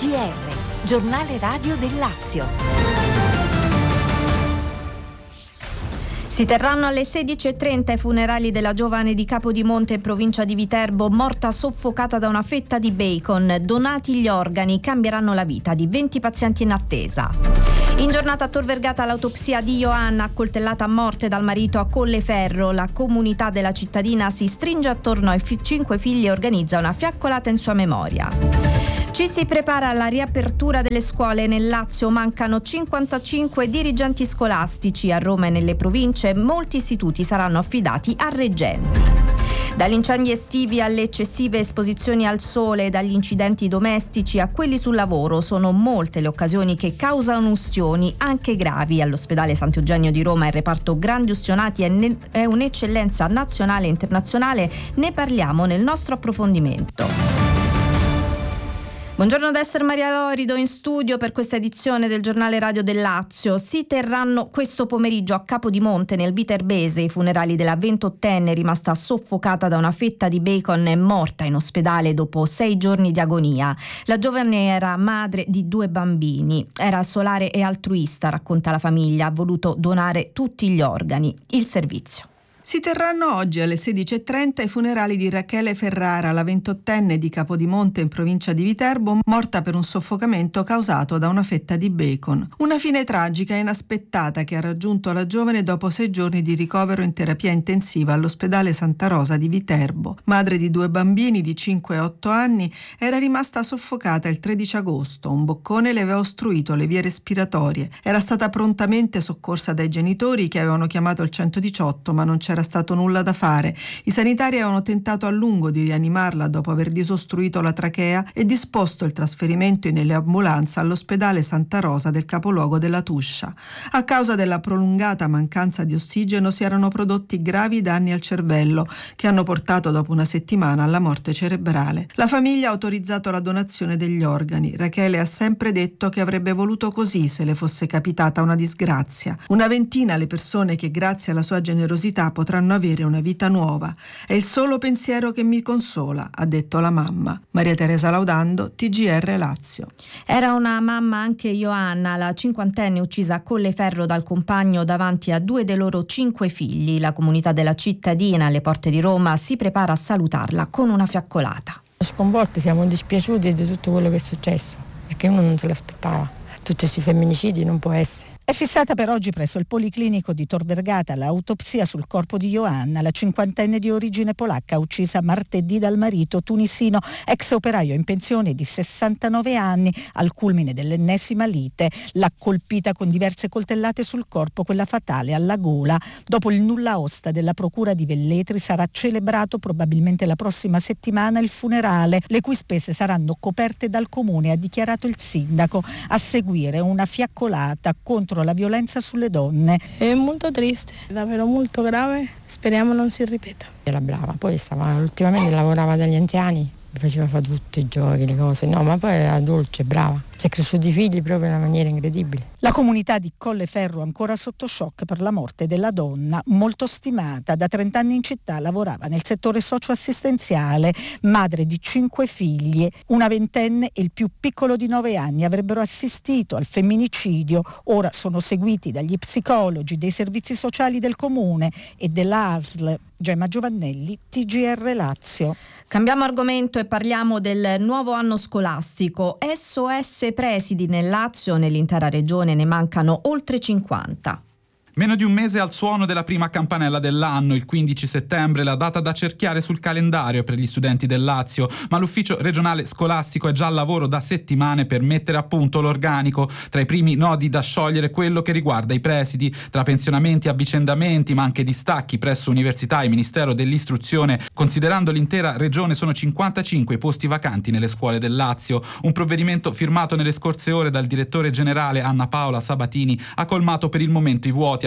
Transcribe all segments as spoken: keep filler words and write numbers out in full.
G R, giornale radio del Lazio. Si terranno alle sedici e trenta i funerali della giovane di Capodimonte in provincia di Viterbo, morta soffocata da una fetta di bacon. Donati gli organi, cambieranno la vita di venti pazienti in attesa. In giornata a Tor Vergata l'autopsia di Ioanna, accoltellata a morte dal marito a Colleferro. La comunità della cittadina si stringe attorno ai fi- cinque figli e organizza una fiaccolata in sua memoria. Ci si prepara alla riapertura delle scuole. Nel Lazio mancano cinquantacinque dirigenti scolastici. A Roma e nelle province molti istituti saranno affidati a reggenti. Dagli incendi estivi alle eccessive esposizioni al sole, dagli incidenti domestici a quelli sul lavoro, sono molte le occasioni che causano ustioni, anche gravi. All'ospedale Sant'Eugenio di Roma il reparto grandi ustionati è, ne- è un'eccellenza nazionale e internazionale. Ne parliamo nel nostro approfondimento. Buongiorno da Esther Maria Lorido in studio per questa edizione del giornale radio del Lazio. Si terranno questo pomeriggio a Capodimonte, nel Viterbese, i funerali della ventottenne rimasta soffocata da una fetta di bacon e morta in ospedale dopo sei giorni di agonia. La giovane era madre di due bambini, era solare e altruista, racconta la famiglia, ha voluto donare tutti gli organi. Il servizio. Si terranno oggi alle sedici e trenta i funerali di Rachele Ferrara, la ventottenne di Capodimonte in provincia di Viterbo, morta per un soffocamento causato da una fetta di bacon. Una fine tragica e inaspettata che ha raggiunto la giovane dopo sei giorni di ricovero in terapia intensiva all'ospedale Santa Rosa di Viterbo. Madre di due bambini di cinque e otto anni, era rimasta soffocata il tredici agosto. Un boccone le aveva ostruito le vie respiratorie. Era stata prontamente soccorsa dai genitori che avevano chiamato il centodiciotto, ma non c'era stato nulla da fare. I sanitari avevano tentato a lungo di rianimarla dopo aver disostruito la trachea e disposto il trasferimento in ambulanza all'ospedale Santa Rosa del capoluogo della Tuscia. A causa della prolungata mancanza di ossigeno si erano prodotti gravi danni al cervello che hanno portato dopo una settimana alla morte cerebrale. La famiglia ha autorizzato la donazione degli organi. Rachele ha sempre detto che avrebbe voluto così se le fosse capitata una disgrazia. Una ventina le persone che grazie alla sua generosità potranno avere una vita nuova. È il solo pensiero che mi consola, ha detto la mamma. Maria Teresa Laudando, T G R Lazio. Era una mamma anche Ioanna, la cinquantenne uccisa a Colleferro dal compagno davanti a due dei loro cinque figli. La comunità della cittadina alle porte di Roma si prepara a salutarla con una fiaccolata. Sconvolti, siamo dispiaciuti di tutto quello che è successo, perché uno non se l'aspettava. Tutti questi femminicidi non può essere. È fissata per oggi presso il Policlinico di Tor Vergata l'autopsia sul corpo di Ioanna, la cinquantenne di origine polacca uccisa martedì dal marito tunisino, ex operaio in pensione di sessantanove anni, al culmine dell'ennesima lite. L'ha colpita con diverse coltellate sul corpo, quella fatale alla gola. Dopo il nulla osta della procura di Velletri sarà celebrato probabilmente la prossima settimana il funerale, le cui spese saranno coperte dal comune, ha dichiarato il sindaco. A seguire una fiaccolata contro la violenza sulle donne. È molto triste, davvero molto grave, speriamo non si ripeta. Era brava, poi stava, ultimamente lavorava dagli anziani, mi faceva fare tutti i giochi, le cose, no, ma poi era dolce, brava. Si è cresciuti i figli proprio in una maniera incredibile. La comunità di Colleferro ancora sotto shock per la morte della donna, molto stimata. Da trent'anni in città lavorava nel settore socioassistenziale, madre di cinque figli, una ventenne e il più piccolo di nove anni. Avrebbero assistito al femminicidio. Ora sono seguiti dagli psicologi, dei servizi sociali del comune e dell'A S L. Gemma Giovannelli, T G R Lazio. Cambiamo argomento e parliamo del nuovo anno scolastico. S O S presidi nel Lazio, nell'intera regione ne mancano oltre cinquanta. Meno di un mese al suono della prima campanella dell'anno, il quindici settembre, la data da cerchiare sul calendario per gli studenti del Lazio, ma l'ufficio regionale scolastico è già al lavoro da settimane per mettere a punto l'organico. Tra i primi nodi da sciogliere quello che riguarda i presidi, tra pensionamenti e avvicendamenti, ma anche distacchi presso università e Ministero dell'Istruzione. Considerando l'intera regione sono cinquantacinque i posti vacanti nelle scuole del Lazio. Un provvedimento firmato nelle scorse ore dal direttore generale Anna Paola Sabatini ha colmato per il momento i vuoti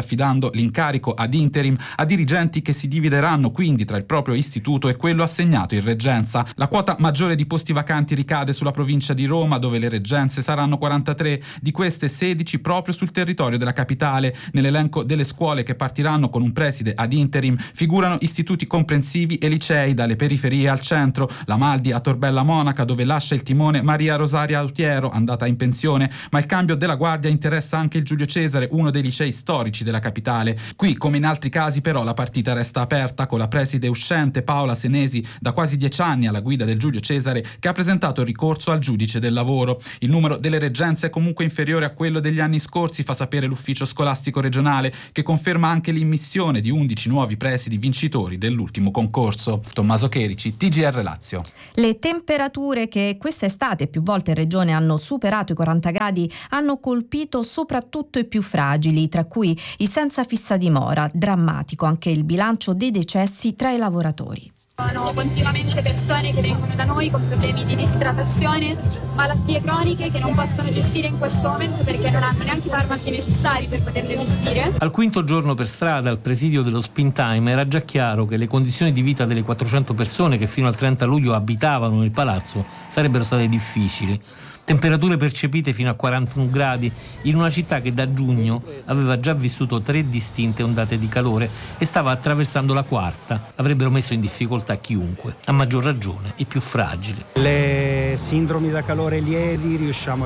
affidando l'incarico ad interim a dirigenti che si divideranno quindi tra il proprio istituto e quello assegnato in reggenza. La quota maggiore di posti vacanti ricade sulla provincia di Roma, dove le reggenze saranno quarantatré, di queste sedici proprio sul territorio della capitale. Nell'elenco delle scuole che partiranno con un preside ad interim figurano istituti comprensivi e licei, dalle periferie al centro. La Maldi a Torbella Monaca, dove lascia il timone Maria Rosaria Autiero, andata in pensione, ma il cambio della guardia interessa anche il Giulio Cesare, uno dei licei storici della capitale. Qui, come in altri casi, però, la partita resta aperta, con la preside uscente Paola Senesi, da quasi dieci anni alla guida del Giulio Cesare, che ha presentato ricorso al giudice del lavoro. Il numero delle reggenze è comunque inferiore a quello degli anni scorsi, fa sapere l'ufficio scolastico regionale, che conferma anche l'immissione di undici nuovi presidi vincitori dell'ultimo concorso. Tommaso Cherici, T G R Lazio. Le temperature che quest'estate più volte in regione hanno superato i quaranta gradi hanno colpito soprattutto i più fragili, tra cui i senza fissa dimora. Drammatico anche il bilancio dei decessi tra i lavoratori. Sono continuamente persone che vengono da noi con problemi di disidratazione, malattie croniche che non possono gestire in questo momento perché non hanno neanche i farmaci necessari per poterle gestire. Al quinto giorno per strada, al presidio dello Spin Time, era già chiaro che le condizioni di vita delle quattrocento persone che fino al trenta luglio abitavano nel palazzo sarebbero state difficili. Temperature percepite fino a quarantuno gradi in una città che da giugno aveva già vissuto tre distinte ondate di calore e stava attraversando la quarta. Avrebbero messo in difficoltà chiunque, a maggior ragione i più fragili. Le sindromi da calore lievi riusciamo a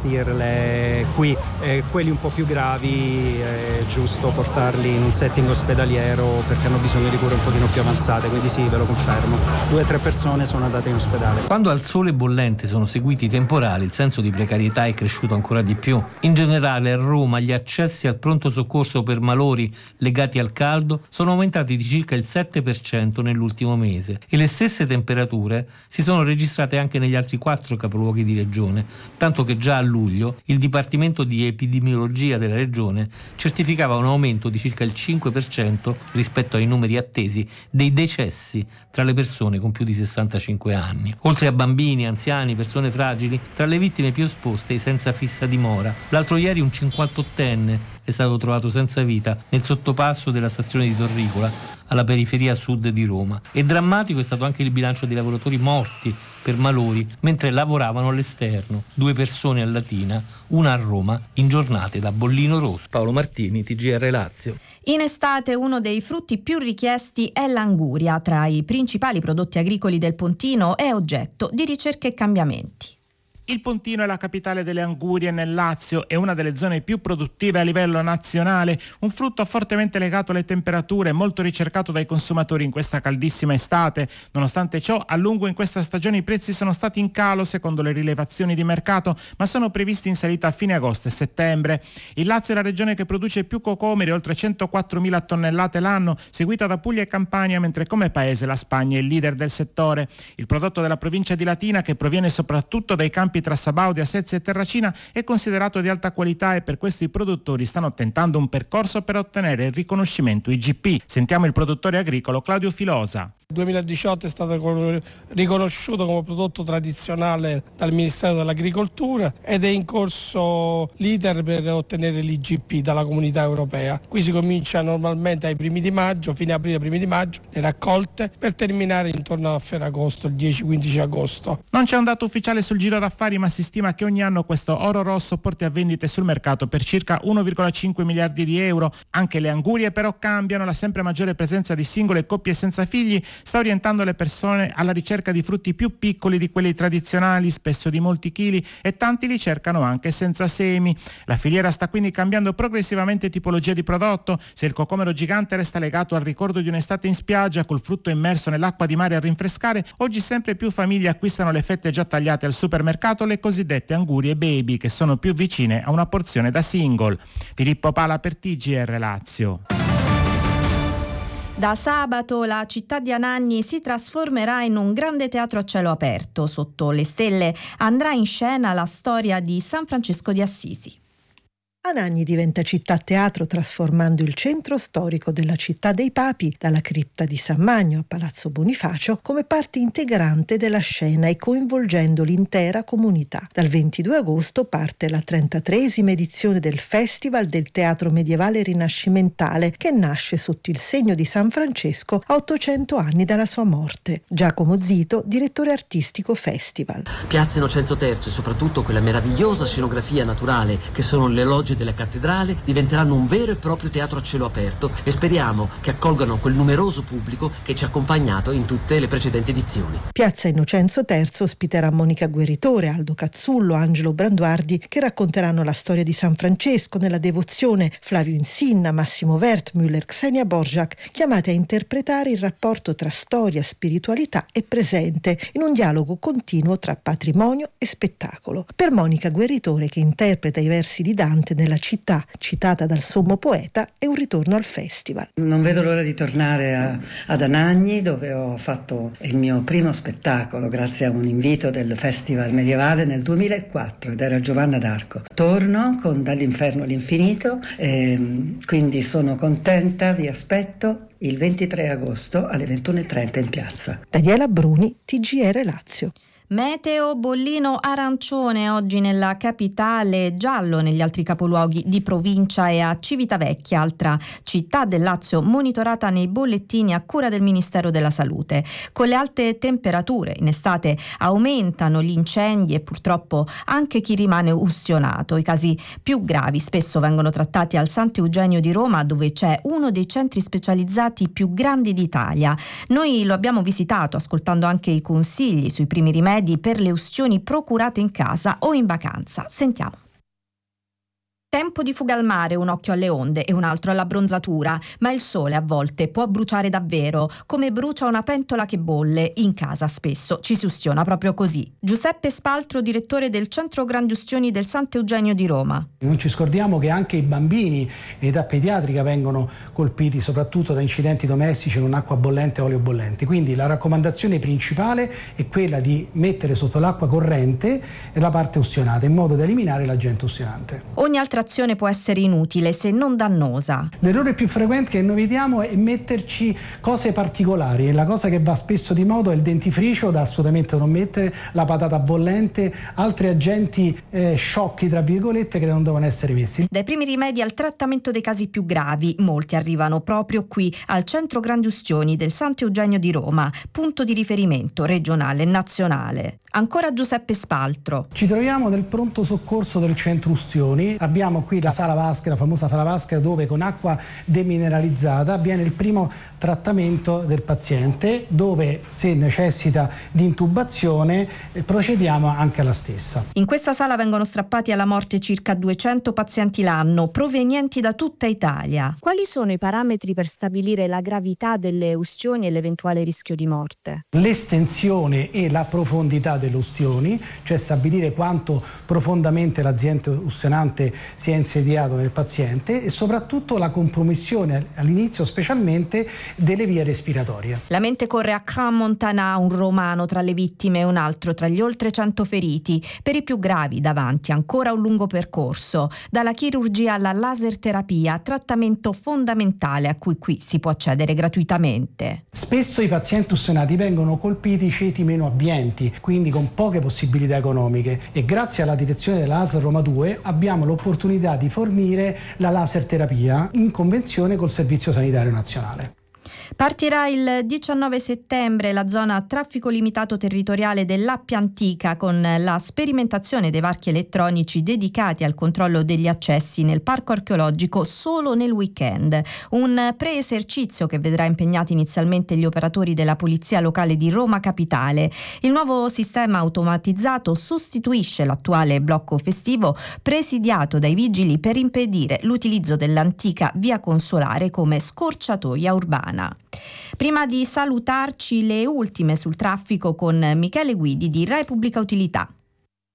gestirle qui, eh, quelli un po' più gravi è giusto portarli in un setting ospedaliero perché hanno bisogno di cure un pochino più avanzate, quindi sì, ve lo confermo. Due o tre persone sono andate in ospedale. Quando al sole bollente sono seguiti i temporali, il senso di precarietà è cresciuto ancora di più. In generale a Roma gli accessi al pronto soccorso per malori legati al caldo sono aumentati di circa il sette per cento nell'ultimo mese e le stesse temperature si sono registrate anche negli altri quattro capoluoghi di regione, tanto che già a luglio il Dipartimento di Epidemiologia della regione certificava un aumento di circa il cinque per cento rispetto ai numeri attesi dei decessi tra le persone con più di sessantacinque anni. Oltre a bambini, anziani, persone fragili, tra le le vittime più esposte i senza fissa dimora. L'altro ieri un cinquantottenne è stato trovato senza vita nel sottopasso della stazione di Torricola, alla periferia sud di Roma. E drammatico è stato anche il bilancio di lavoratori morti per malori mentre lavoravano all'esterno. Due persone a Latina, una a Roma, in giornate da bollino rosso. Paolo Martini, T G R Lazio. In estate uno dei frutti più richiesti è l'anguria. Tra i principali prodotti agricoli del Pontino è oggetto di ricerche e cambiamenti. Il Pontino è la capitale delle angurie nel Lazio, è una delle zone più produttive a livello nazionale, un frutto fortemente legato alle temperature, molto ricercato dai consumatori in questa caldissima estate. Nonostante ciò, a lungo in questa stagione i prezzi sono stati in calo secondo le rilevazioni di mercato, ma sono previsti in salita a fine agosto e settembre. Il Lazio è la regione che produce più cocomeri, oltre centoquattromila tonnellate l'anno, seguita da Puglia e Campania, mentre come paese la Spagna è il leader del settore. Il prodotto della provincia di Latina, che proviene soprattutto dai campi tra Sabaudia, Asezza e Terracina, è considerato di alta qualità e per questo i produttori stanno tentando un percorso per ottenere il riconoscimento I G P. Sentiamo il produttore agricolo Claudio Filosa. Il duemiladiciotto è stato riconosciuto come prodotto tradizionale dal Ministero dell'Agricoltura ed è in corso l'iter per ottenere l'I G P dalla Comunità Europea. Qui si comincia normalmente ai primi di maggio, fine aprile, primi di maggio, le raccolte, per terminare intorno a Ferragosto, il dieci quindici agosto. Non c'è un dato ufficiale sul giro d'affari, ma si stima che ogni anno questo oro rosso porti a vendite sul mercato per circa uno virgola cinque miliardi di euro. Anche le angurie però cambiano, la sempre maggiore presenza di singole coppie senza figli sta orientando le persone alla ricerca di frutti più piccoli di quelli tradizionali, spesso di molti chili, e tanti li cercano anche senza semi. La filiera sta quindi cambiando progressivamente tipologia di prodotto. Se il cocomero gigante resta legato al ricordo di un'estate in spiaggia col frutto immerso nell'acqua di mare a rinfrescare, oggi sempre più famiglie acquistano le fette già tagliate al supermercato, le cosiddette angurie baby, che sono più vicine a una porzione da single. Filippo Pala per T G R Lazio. Da sabato la città di Anagni si trasformerà in un grande teatro a cielo aperto. Sotto le stelle andrà in scena la storia di San Francesco di Assisi. Anagni diventa città teatro trasformando il centro storico della città dei Papi, dalla cripta di San Magno a Palazzo Bonifacio, come parte integrante della scena e coinvolgendo l'intera comunità. Dal ventidue agosto parte la trentatreesima edizione del Festival del Teatro Medievale Rinascimentale, che nasce sotto il segno di San Francesco a ottocento anni dalla sua morte. Giacomo Zito, direttore artistico Festival. Piazza Innocenzo terzo e soprattutto quella meravigliosa scenografia naturale che sono le logge della cattedrale diventeranno un vero e proprio teatro a cielo aperto e speriamo che accolgano quel numeroso pubblico che ci ha accompagnato in tutte le precedenti edizioni. Piazza Innocenzo terzo ospiterà Monica Guerritore, Aldo Cazzullo, Angelo Branduardi, che racconteranno la storia di San Francesco nella devozione, Flavio Insinna, Massimo Wertmüller, Xenia Borjak, chiamati a interpretare il rapporto tra storia, spiritualità e presente in un dialogo continuo tra patrimonio e spettacolo. Per Monica Guerritore, che interpreta i versi di Dante nella città citata dal sommo poeta, è un ritorno al festival. Non vedo l'ora di tornare a, ad Anagni, dove ho fatto il mio primo spettacolo grazie a un invito del Festival Medievale nel duemilaquattro ed era Giovanna d'Arco. Torno con Dall'inferno all'infinito e quindi sono contenta, vi aspetto il ventitré agosto alle ventuno e trenta in piazza. Daniela Bruni, T G R Lazio. Meteo bollino arancione oggi nella capitale, giallo negli altri capoluoghi di provincia e a Civitavecchia, altra città del Lazio monitorata nei bollettini a cura del Ministero della Salute. Con le alte temperature in estate aumentano gli incendi e purtroppo anche chi rimane ustionato. I casi più gravi spesso vengono trattati al Sant'Eugenio di Roma, dove c'è uno dei centri specializzati più grandi d'Italia. Noi lo abbiamo visitato ascoltando anche i consigli sui primi rimedi per le ustioni procurate in casa o in vacanza. Sentiamo. Tempo di fuga al mare, un occhio alle onde e un altro alla bronzatura, ma il sole a volte può bruciare davvero, come brucia una pentola che bolle. In casa spesso ci si ustiona proprio così. Giuseppe Spaltro, direttore del Centro Grandi Ustioni del Sant'Eugenio di Roma. Non ci scordiamo che anche i bambini in età pediatrica vengono colpiti soprattutto da incidenti domestici con acqua bollente e olio bollente. Quindi la raccomandazione principale è quella di mettere sotto l'acqua corrente la parte ustionata in modo da eliminare l'agente ustionante. Ogni altra azione può essere inutile se non dannosa. L'errore più frequente che noi vediamo è metterci cose particolari e la cosa che va spesso di moda è il dentifricio, da assolutamente non mettere, la patata bollente, altri agenti eh, sciocchi tra virgolette che non devono essere messi. Dai primi rimedi al trattamento dei casi più gravi, molti arrivano proprio qui al Centro Grandi Ustioni del Sant'Eugenio di Roma, punto di riferimento regionale e nazionale. Ancora Giuseppe Spaltro. Ci troviamo nel pronto soccorso del Centro Ustioni, abbiamo qui la sala vasca, la famosa sala vasca, dove con acqua demineralizzata avviene il primo trattamento del paziente, dove se necessita di intubazione procediamo anche alla stessa. In questa sala vengono strappati alla morte circa duecento pazienti l'anno, provenienti da tutta Italia. Quali sono i parametri per stabilire la gravità delle ustioni e l'eventuale rischio di morte? L'estensione e la profondità delle ustioni, cioè stabilire quanto profondamente l'agente ustionante si è insediato nel paziente, e soprattutto la compromissione all'inizio specialmente delle vie respiratorie. La mente corre a Crans-Montana, un romano tra le vittime e un altro tra gli oltre cento feriti. Per i più gravi davanti ancora un lungo percorso, dalla chirurgia alla laser terapia, trattamento fondamentale a cui qui si può accedere gratuitamente. Spesso i pazienti ustionati vengono colpiti ceti meno abbienti, quindi con poche possibilità economiche, e grazie alla direzione della ASL Roma due abbiamo l'opportunità di fornire la laser terapia in convenzione col Servizio Sanitario Nazionale. Partirà il diciannove settembre la zona a traffico limitato territoriale dell'Appia Antica, con la sperimentazione dei varchi elettronici dedicati al controllo degli accessi nel parco archeologico solo nel weekend. Un pre-esercizio che vedrà impegnati inizialmente gli operatori della Polizia Locale di Roma Capitale. Il nuovo sistema automatizzato sostituisce l'attuale blocco festivo presidiato dai vigili per impedire l'utilizzo dell'antica via Consolare come scorciatoia urbana. Prima di salutarci, le ultime sul traffico con Michele Guidi di Repubblica Utilità.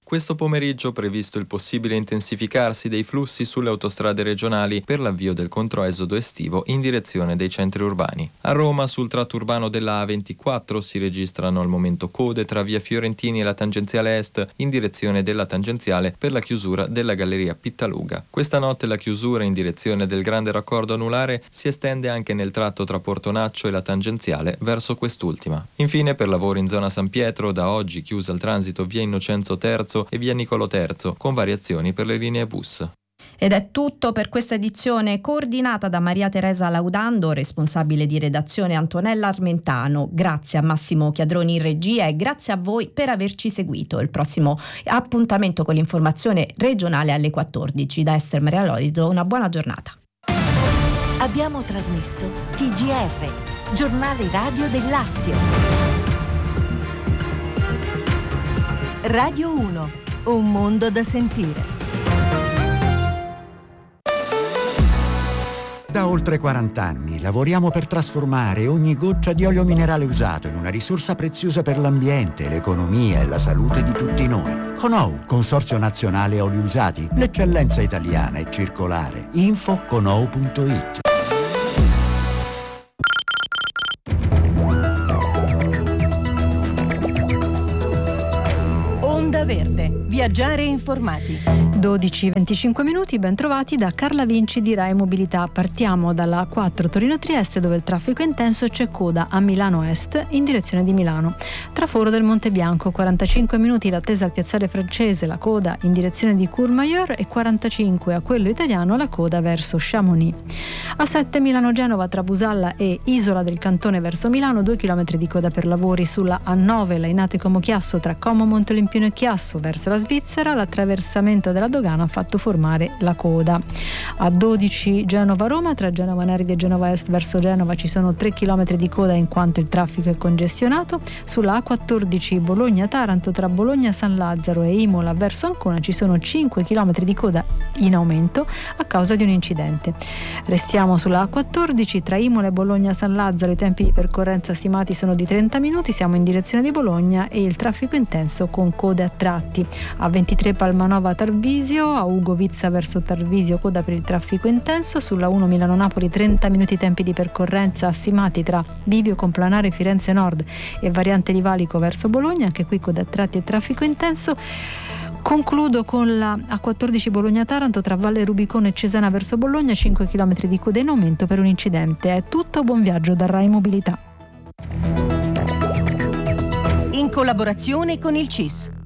Questo pomeriggio previsto il possibile intensificarsi dei flussi sulle autostrade regionali per l'avvio del controesodo estivo in direzione dei centri urbani. A Roma, sul tratto urbano della A ventiquattro, si registrano al momento code tra via Fiorentini e la tangenziale est in direzione della tangenziale per la chiusura della galleria Pittaluga. Questa notte la chiusura in direzione del grande raccordo anulare si estende anche nel tratto tra Portonaccio e la tangenziale verso quest'ultima. Infine, per lavori in zona San Pietro, da oggi chiusa al transito via Innocenzo terzo e via Niccolò terzo, con variazioni per le linee bus. Ed è tutto per questa edizione, coordinata da Maria Teresa Laudando, responsabile di redazione Antonella Armentano. Grazie a Massimo Chiadroni in regia e grazie a voi per averci seguito. Il prossimo appuntamento con l'informazione regionale alle quattordici. Da Esther Maria Lodido, una buona giornata. Abbiamo trasmesso T G R, giornale radio del Lazio. Radio uno, un mondo da sentire. Da oltre quaranta anni lavoriamo per trasformare ogni goccia di olio minerale usato in una risorsa preziosa per l'ambiente, l'economia e la salute di tutti noi. Conou, Consorzio Nazionale Oli Usati, l'eccellenza italiana e circolare. Info conou punto it. Onda Verde, viaggiare informati. dodici e venticinque minuti, ben trovati da Carla Vinci di Rai Mobilità. Partiamo dalla A quattro Torino-Trieste, dove il traffico è intenso e c'è coda a Milano Est in direzione di Milano. Traforo del Monte Bianco, quarantacinque minuti l'attesa al piazzale francese, la coda in direzione di Courmayeur, e quarantacinque a quello italiano, la coda verso Chamonix. A sette Milano-Genova tra Busalla e Isola del Cantone verso Milano, due chilometri di coda per lavori. Sulla A nove Lainate-Como-Chiasso tra Como, Montolimpino e Chiasso verso la Svizzera, l'attraversamento della dogana ha fatto formare la coda. A dodici Genova-Roma, tra Genova Nervi e Genova Est verso Genova ci sono tre chilometri di coda in quanto il traffico è congestionato. Sulla A quattordici Bologna-Taranto tra Bologna-San Lazzaro e Imola verso Ancona ci sono cinque chilometri di coda in aumento a causa di un incidente. Restiamo sulla A quattordici tra Imola e Bologna-San Lazzaro, i tempi di percorrenza stimati sono di trenta minuti, siamo in direzione di Bologna e il traffico intenso con code a tratti. A ventitré Palmanova-Tarvisio, a Ugo Vizza verso Tarvisio coda per il traffico intenso. Sulla uno Milano-Napoli trenta minuti tempi di percorrenza stimati tra Bivio Complanare Firenze Nord e variante di Valico verso Bologna, anche qui coda a tratti e traffico intenso. Concludo con la A quattordici Bologna-Taranto tra Valle Rubicone e Cesena verso Bologna, cinque chilometri di coda in aumento per un incidente. È tutto, buon viaggio da Rai Mobilità. In collaborazione con il C I S.